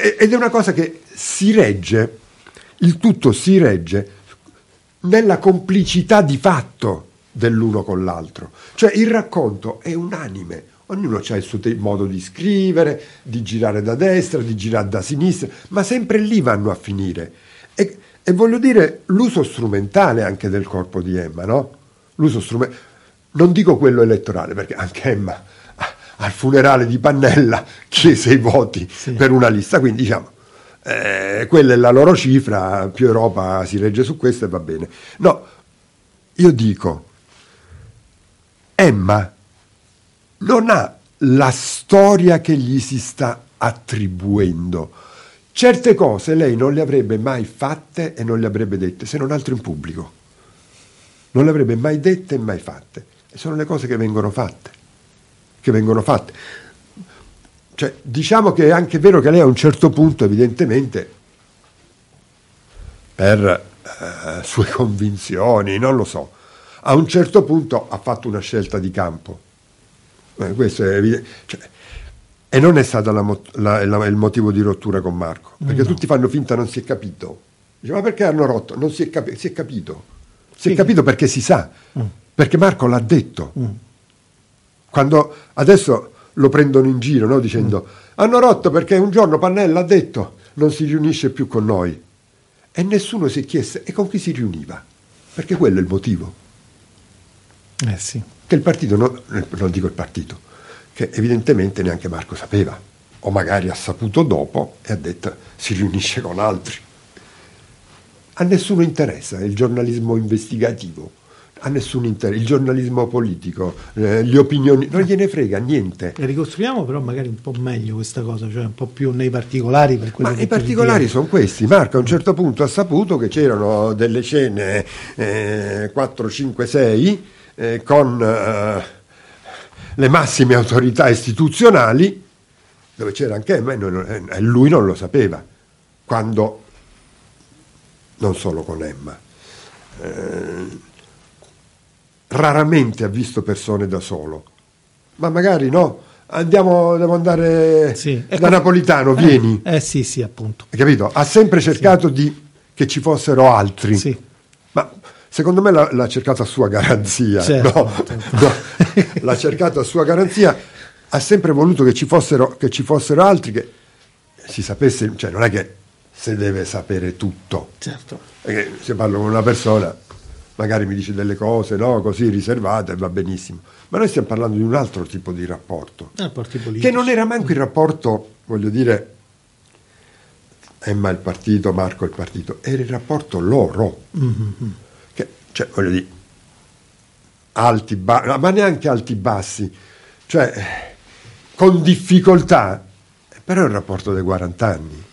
ed è una cosa che si regge, il tutto si regge nella complicità di fatto dell'uno con l'altro. Cioè il racconto è unanime, ognuno ha il suo modo di scrivere, di girare da destra, di girare da sinistra, ma sempre lì vanno a finire. E voglio dire, l'uso strumentale anche del corpo di Emma, no? Non dico quello elettorale, perché anche Emma al funerale di Pannella chiese i voti per una lista, quindi diciamo quella è la loro cifra, più Europa si regge su questo e va bene. No, io dico, Emma non ha la storia che gli si sta attribuendo. Certe cose lei non le avrebbe mai fatte e non le avrebbe dette, se non altro in pubblico. Non le avrebbe mai dette e mai fatte. E sono le cose che vengono fatte. Cioè, diciamo che è anche vero che lei a un certo punto, evidentemente, per sue convinzioni, non lo so, a un certo punto ha fatto una scelta di campo. Questo è evidente. Cioè, e non è stato il motivo di rottura con Marco, perché tutti fanno finta non si è capito. Dice, ma perché hanno rotto? Non si è capito. Si è capito. Si è capito perché si sa, perché Marco l'ha detto. Quando adesso lo prendono in giro, no? Dicendo hanno rotto perché un giorno Pannella ha detto non si riunisce più con noi. E nessuno si è chiesto e con chi si riuniva, perché quello è il motivo. Sì. Che il partito, non dico il partito, che evidentemente neanche Marco sapeva, o magari ha saputo dopo e ha detto si riunisce con altri. A nessuno interessa il giornalismo investigativo, a nessuno interessa il giornalismo politico, le opinioni, non gliene frega niente. E ricostruiamo però magari un po' meglio questa cosa, cioè un po' più nei particolari. Per quello ma i particolari sono questi. Marco a un certo punto ha saputo che c'erano delle scene 4, 5, 6 con le massime autorità istituzionali, dove c'era anche Emma, e lui non lo sapeva, quando non solo con Emma, raramente ha visto persone da solo, ma magari no, devo andare da Napolitano, vieni. Sì, appunto. Hai capito? Ha sempre cercato che ci fossero altri. Sì. Ma secondo me l'ha cercato a sua garanzia. Certo. No, l'ha cercato a sua garanzia, ha sempre voluto che ci fossero altri, che si sapesse, cioè non è che se deve sapere tutto. Certo. Perché se parlo con una persona magari mi dice delle cose, no, così riservate, va benissimo. Ma noi stiamo parlando di un altro tipo di rapporto. Rapporti politici. Che non era manco il rapporto, voglio dire, Emma il partito, Marco il partito, era il rapporto loro. Mm-hmm. Che, cioè, voglio dire, alti, ma neanche alti bassi, cioè con difficoltà, però è un rapporto dei 40 anni.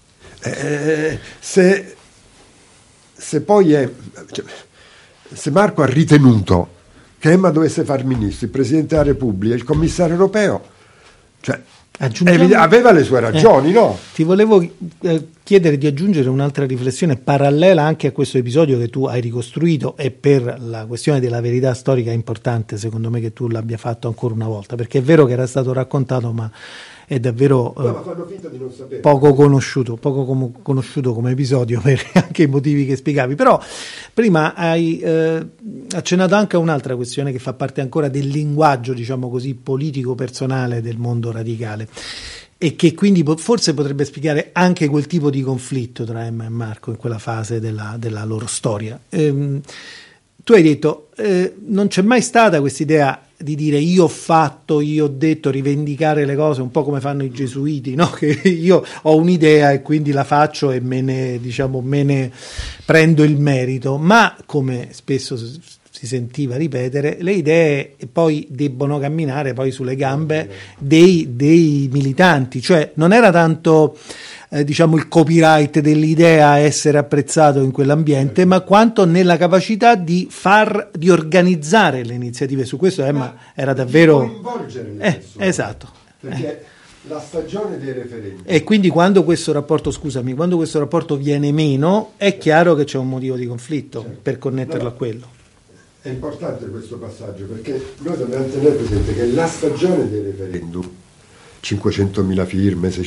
Se poi cioè, se Marco ha ritenuto che Emma dovesse far ministro, il Presidente della Repubblica, il commissario europeo, cioè aveva le sue ragioni, no? Ti volevo chiedere di aggiungere un'altra riflessione parallela anche a questo episodio che tu hai ricostruito, e per la questione della verità storica è importante secondo me che tu l'abbia fatto ancora una volta, perché è vero che era stato raccontato, ma è davvero poco conosciuto come episodio per anche i motivi che spiegavi. Però prima hai accennato anche a un'altra questione che fa parte ancora del linguaggio, diciamo così, politico personale del mondo radicale, e che quindi forse potrebbe spiegare anche quel tipo di conflitto tra Emma e Marco in quella fase della loro storia. Tu hai detto non c'è mai stata questa idea di dire io ho detto, rivendicare le cose un po' come fanno i gesuiti, no? Che io ho un'idea e quindi la faccio e me ne prendo il merito, ma come spesso si sentiva ripetere, le idee poi debbono camminare poi sulle gambe dei militanti, cioè non era tanto il copyright dell'idea essere apprezzato in quell'ambiente, ma quanto nella capacità di organizzare le iniziative. Su questo Emma era davvero coinvolgere le persone, esatto, perché la stagione dei referendum, e quindi quando questo rapporto viene meno è chiaro che c'è un motivo di conflitto, certo, per connetterlo a quello. È importante questo passaggio, perché noi dobbiamo tenere presente che la stagione dei referendum, 500.000 firme,